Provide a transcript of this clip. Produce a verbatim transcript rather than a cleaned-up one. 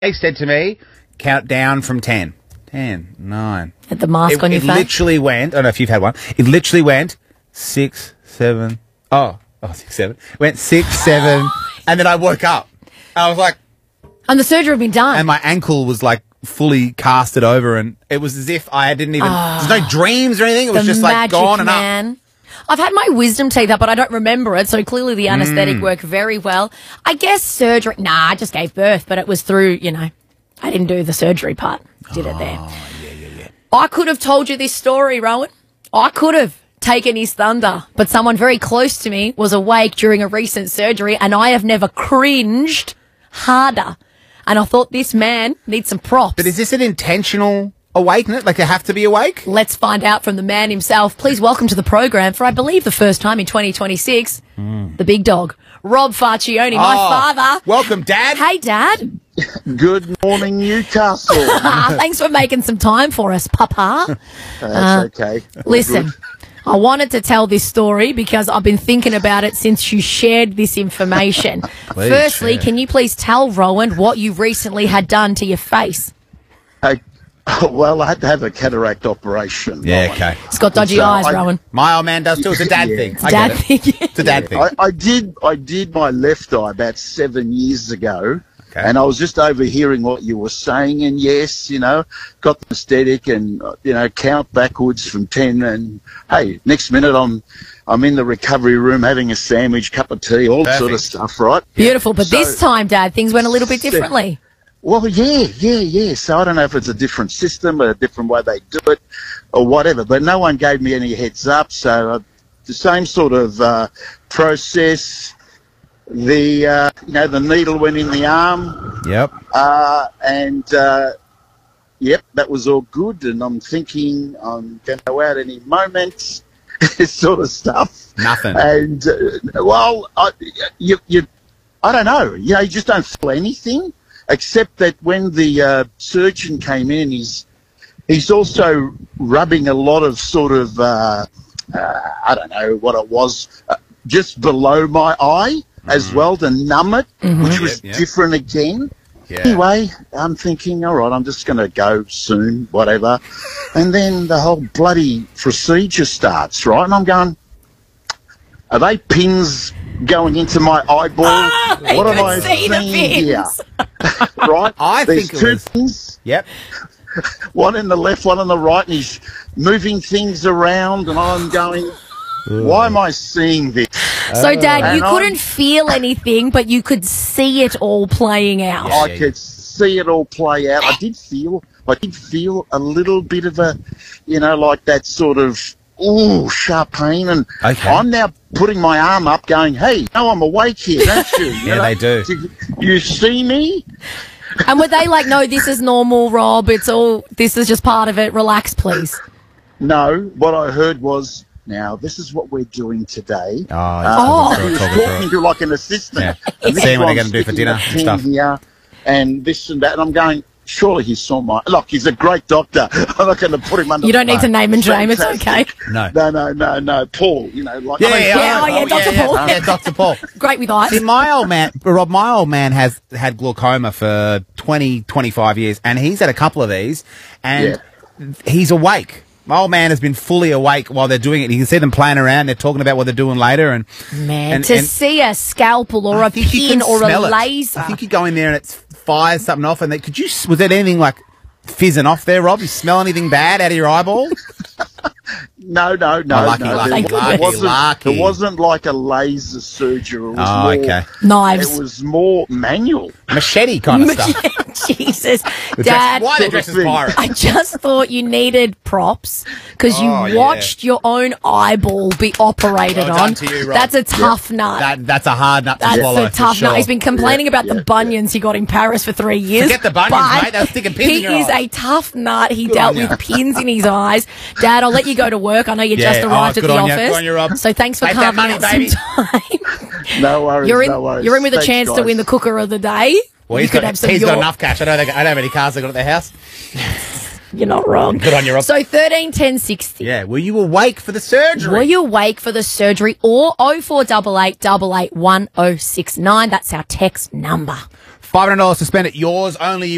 They said to me, count down from ten. ten, nine. Had the mask it, on your it face? It literally went, I don't know if you've had one, it literally went six, seven, oh, oh, six, seven. Went six, seven, and then I woke up. I was like... And the surgery had been done. And my ankle was like fully casted over, and it was as if I didn't even... Oh, there's no dreams or anything. It was just like gone and man. up. I've had my wisdom teeth out, but I don't remember it, so clearly the anaesthetic mm. worked very well. I guess surgery... Nah, I just gave birth, but it was through, you know, I didn't do the surgery part. Did it there. Oh, yeah, yeah, yeah. I could have told you this story, Rowan. I could have taken his thunder, but someone very close to me was awake during a recent surgery, and I have never cringed harder. And I thought this man needs some props. But is this an intentional awakening? Like, you have to be awake? Let's find out from the man himself. Please welcome to the program, for I believe the first time in twenty twenty-six, mm. the big dog, Rob Farchione, my oh, father. Welcome, Dad. Hey, Dad. Good morning, Newcastle. Thanks for making some time for us, Papa. That's uh, okay. Listen, Good. I wanted to tell this story because I've been thinking about it since you shared this information. Firstly, share. Can you please tell Rowan what you recently had done to your face? Hey, well, I had to have a cataract operation. Yeah, Rowan. okay. It's got dodgy so eyes, I, Rowan. My old man does too. It's a dad yeah. thing. It's a I dad get it. thing. It's a dad yeah. thing. I, I did. I did my left eye about seven years ago. Okay. And I was just overhearing what you were saying, and yes, you know, got the aesthetic and, you know, count backwards from ten, and hey, next minute I'm I'm in the recovery room having a sandwich, cup of tea, all Perfect. sort of stuff, right? Beautiful, but So, this time, Dad, things went a little bit differently. Well, yeah, yeah, yeah. So I don't know if it's a different system, or a different way they do it, or whatever, but no one gave me any heads up, so uh, the same sort of uh, process. The uh, you know the needle went in the arm. Yep. Uh, and uh, yep, that was all good. And I'm thinking I'm going to go out any moment, this sort of stuff. Nothing. And uh, well, I, you you I don't know. You know, you just don't feel anything except that when the uh, surgeon came in, he's he's also rubbing a lot of sort of uh, uh, I don't know what it was uh, just below my eye. As mm-hmm. well to numb it, mm-hmm. which was yeah, yeah. different again. Yeah. Anyway, I'm thinking, all right, I'm just going to go soon, whatever. And then the whole bloody procedure starts, right? And I'm going, are they pins going into my eyeball? Oh, what am I seeing here? Right? I There's think two it was... pins. Yep. One in the left, one on the right, and he's moving things around, and I'm going... Why am I seeing this? So, Dad, and you I'm, couldn't feel anything, but you could see it all playing out. Yeah, I yeah, could yeah. see it all play out. I did feel, I did feel a little bit of a, you know, like that sort of, ooh, sharp pain. And okay. I'm now putting my arm up going, hey, no, I'm awake here, don't you? you yeah, know? they do. You see me? And were they like, no, this is normal, Rob, it's all, this is just part of it, relax, please? No, what I heard was, now, this is what we're doing today. Oh, uh, oh. He was talking to like an assistant. Yeah. And Seeing what they're going to do for dinner and stuff. Here, and this and that. And I'm going, surely he saw my... Look, he's a great doctor. I'm not going to put him under... You don't need to name and shame. It's okay. No. No, no, no, no. Paul, you know, like... Yeah, I mean, yeah, yeah, oh, yeah, Doctor yeah, Paul. Yeah, yeah, Doctor Paul. Great with eyes. See, my old man, Rob, my old man has had glaucoma for twenty, twenty-five years, and he's had a couple of these, and yeah. he's awake. My old man has been fully awake while they're doing it. You can see them playing around. They're talking about what they're doing later. And Man, and, to and see a scalpel or I a pin or a it. laser. I think you go in there and it fires something off. And they, could you, was there anything like fizzing off there, Rob? You smell anything bad out of your eyeball? No, no, no. Oh, lucky, no. lucky, There, lucky, it wasn't, lucky. It wasn't like a laser surgery. It was oh, more, okay. Knives. It was more manual. Machete kind of stuff. Jesus. The Dad. Dress, why the dress as pirates? I just thought you needed props because you oh, watched yeah. your own eyeball be operated well on. Done to you, Rob. That's a tough yep. nut. That, that's a hard nut to that's swallow. That's a tough sure. nut. He's been complaining yeah, about yeah, the bunions yeah. he got in Paris for three years. Forget the bunions, mate. They were sticking pins he in your is eyes. a tough nut. He Good dealt with pins in his eyes. Dad, I'll let you go to work. I know you yeah. just arrived oh, at the on office. You. Good on you, Rob. So thanks for Save carving money, out baby. some time. No worries, you're in, no worries. You're in with a Thanks, chance guys. to win the cooker of the day. Well, you he's could got, have some he's your, got enough cash. I don't, think, I don't have any cars they got at their house. You're not wrong. Good on you, Rob. So thirteen ten sixty. Yeah, were you awake for the surgery? Were you awake for the surgery? Or oh four eight eight, eight eight one oh six nine. That's our text number. five hundred dollars to spend at yours only.